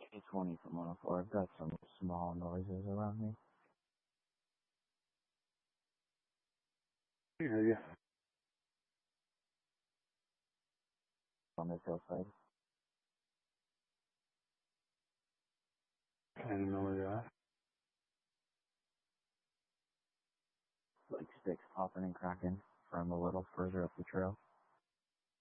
K20 from 104. I've got some small noises around me. I hear you. On this hillside. I don't know where you're at. Like sticks popping and cracking from a little further up the trail.